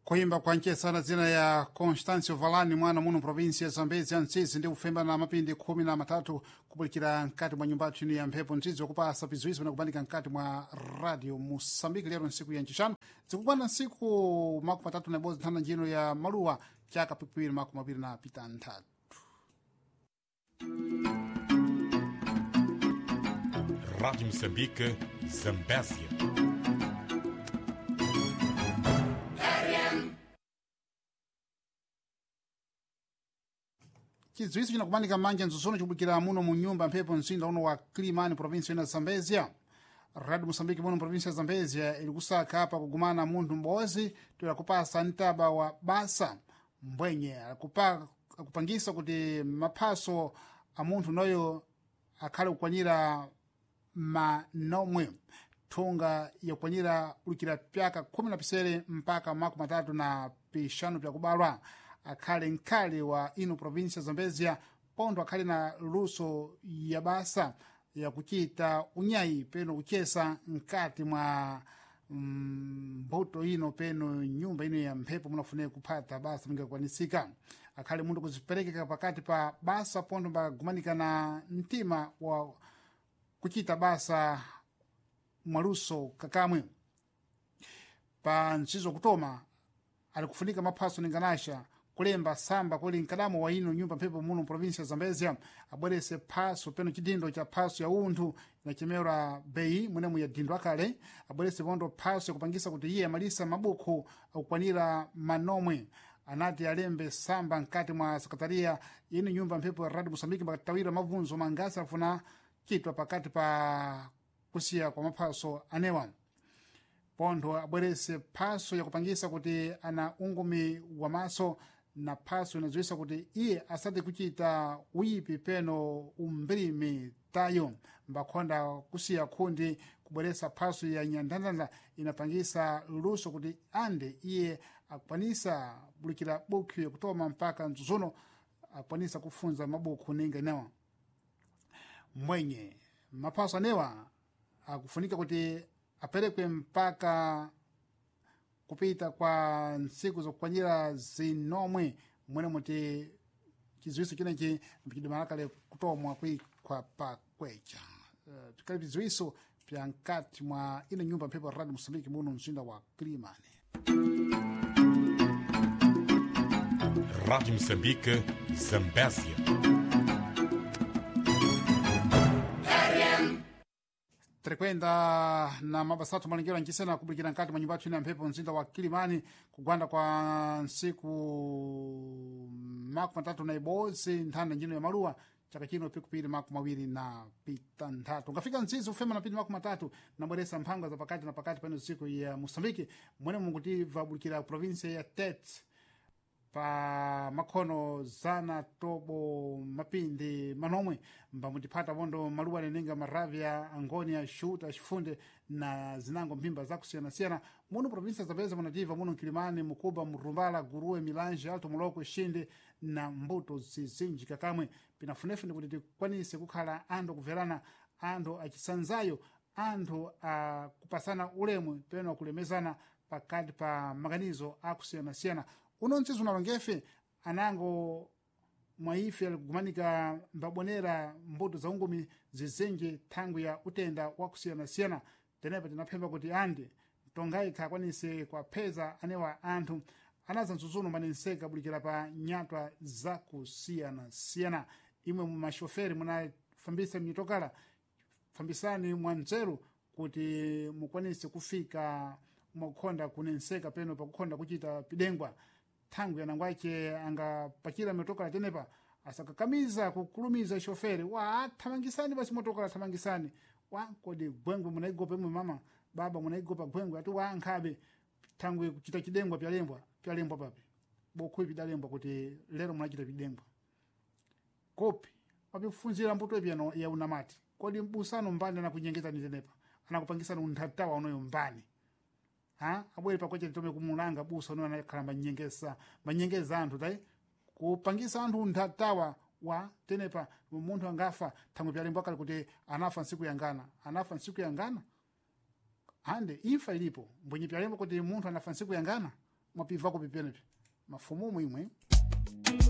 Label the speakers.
Speaker 1: Kuimba kwa nkesana zina ya Constâncio Valani mwana muno provinsi ya Zambezi ya Ntsizi ndi kufemba na mapindi 13 kubulikira nkati mwa nyumba chini ya mphepo Ntsizi okupasa pizuizo na kubandika nkati mwa radio Mosambiki lero nsiku ya nchishanu zikubwana nsiku makumi matatu na bozi nthanda njino ya maluwa chaka pikwiri makumi mawiri na pita ntatu.
Speaker 2: Rádio Moçambique, Zambésia.
Speaker 1: Chizuiso chinakubandika manja nzuzono chikubukira muno mu nyumba mphepo mzinda uno wa Kilimani provinsi ya Zambezia. Radio Moçambique muno provinsi ya Zambezia ili kusaka hapa kugumana munthu mbozi tola kupasa ntaba wa basa mbwenye akupangisa kuti maphaso a munthu noyo akhale kukwanyira manomwe thunga yakukwanyira ulikira pyaka 10 mpaka makumi matatu na pishanu pyakubalwa akhale nkale wa ino provinsi ya Zambezia pondo akhale na luso ya basa ya kuchita unyayi peno kuchesa nkati mwa mbuto ino peno nyumba ino ya mphepo munafune kupata basa mingakwanisika akhale mundu kuziperekeka pakati pa basa pondo mbagumanika na mtima wa kuchita basa mwaluso kakamwe pa nchizo kutoma alikufunika maphaso ninganasha kulemba samba kuli nkadamo wa ino nyumba mphepo muno provinsi ya Zambezia abwerese phaso peno chidindo cha phaso ya unthu na chimera bei munemu ya dindo akale abwerese pondo phaso yakupangisa kuti iye amalisa mabuku akukwanira manomwe anati alembe samba nkati mwa sekretariya ino nyumba mphepo ya Radio Moçambique mbakatawira mavunzo mangasa afuna chitwa pakati pa kusiya kwa maphaso anewa pondo abwerese phaso yakupangisa kuti ana ungumi wa maso na phaso inazoisa kuti iye asati kuchita uyipi peno umbirimi tayo mbakhonda kusiya khundi kubweresa phaso ya nyandandanda inapangisa luso kuti ande iye akwanisa bulikira buku yakutoma mpaka nzuzono akwanisa kufunza mabuku ninga newa mwenye maphaso anewa akufunika kuti aperekwe mpaka kupita kwa nsiku zokukwanyira zinomwe mwene muti chizuiso chinechi mpikidimalakale kutomwa kwa pakwecha tikali vizuiso pya nkati mwa ino nyumba mphepo Radio Moçambique muno mzinda wa Kilimani.
Speaker 2: Rádio Moçambique, Zambésia.
Speaker 1: Trekwenda na mabasatu malingiro nkisena kubulikira nkati mwa nyumba chini ya mphepo mzinda wa Kilimani kugwanda kwa nsiku makumi matatu na ibozi nthanda njino ya maluwa chaka chino pikupiri makumi mawiri na pita ntatu ngafika nsizi ufema na pili makumi matatu na bweresa mphanga za pakati na pakati pano siku ya Moçambique mwene mungutiva bulikira provinsi ya Tete pa makhono zana tobo mapindi manomwe mbamutipata bondo maluwa nenenga maravya angonia shuta shifunde na zinango mbimba zakusiyana-siyana muno provinsi ya Zambezia munativa muno Kilimani Mukuba Murumbala Guruwe Milanje Alto Muloko Shinde na mbuto zizinji kakamwe pinafunefu ndikuti tikwanise kukhala ando kuverana ando achisanzayo ando kupasana ulemwe peno kulemezana pakati pa maganizo akusiyana-siyana uno ntsizu unalongefe anango mwaife alikugumanika mbabonera mbuto za ungumi zizenje tangu ya utenda wakusiyana-siyana tenepa tinaphemba kuti ande tongai kakwanise kwa peza anewa anthu anaza nzuzuno manenseka bulikira pa nyatwa za kusiyana-siyana imwe mumashoferi munafambisa mnyitokala fambisani mwanzeru kuti mukwanise kufika mwakukhonda kunenseka peno pakukhonda kuchita pidengwa tangu yanangwache angapachira motokala tenepa asakakamiza kukulumiza shoferi wa thamangisani basi motokala thamangisani wa kodi gwengwe munaigopa mwe mama baba munaigopa gwengwe ati wa nkhabe tangu kuchita chidengwa pyalembwa papi bokhu pidalembwa kuti lero munachita pidengwa kopi wapifunzira mbuto ipyano ya unamati kodi mbusano mbani na kunyengeza nizenepa anakupangisana unthatawa unoyo mbani abwere pakoche tome kumulanga busa uno anakhala manyengeza anthu tai kupangisa anthu unthatawa wa tenepa munthu angafa tangu pyalembo akale kuti anafa nsiku yangana ande ifa ilipo mbwenye pyalembo kuti munthu anafa nsiku yangana mwapibvako pipenepi mafumu imwe